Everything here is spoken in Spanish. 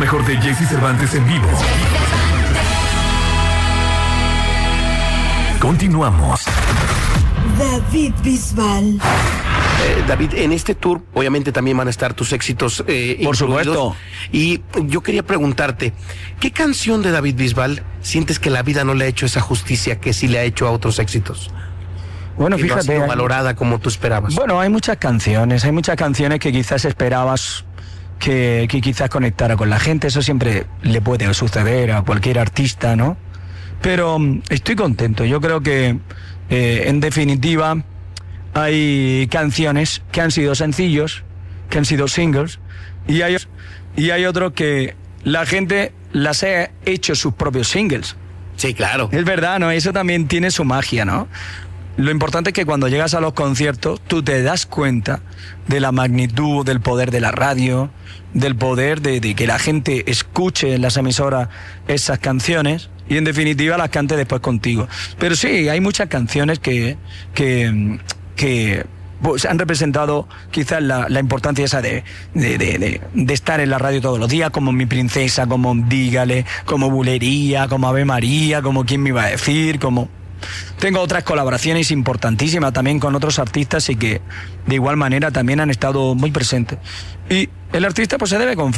mejor de Jesse Cervantes en vivo. Continuamos. David Bisbal. David, en este tour obviamente también van a estar tus éxitos por supuesto. Y yo quería preguntarte, ¿qué canción de David Bisbal sientes que la vida no le ha hecho esa justicia que sí le ha hecho a otros éxitos? Bueno, que fíjate, no ha sido valorada como tú esperabas. Bueno, hay muchas canciones que quizás esperabas que quizás conectara con la gente. Eso siempre le puede suceder a cualquier artista, ¿no? Pero estoy contento. Yo creo que en definitiva hay canciones que han sido sencillos, que han sido singles, y hay otros que la gente las ha hecho sus propios singles. Sí, claro. Es verdad, ¿no? Eso también tiene su magia, ¿no? Lo importante es que cuando llegas a los conciertos tú te das cuenta de la magnitud, del poder de la radio, del poder de que la gente escuche en las emisoras esas canciones y en definitiva las cante después contigo. Pero sí, hay muchas canciones que pues, han representado quizás la importancia esa de estar en la radio todos los días, como Mi Princesa, como Dígale, como Bulería, como Ave María, como Quién me iba a decir, como... Tengo otras colaboraciones importantísimas también con otros artistas y que de igual manera también han estado muy presentes. Y el artista pues se debe confiar.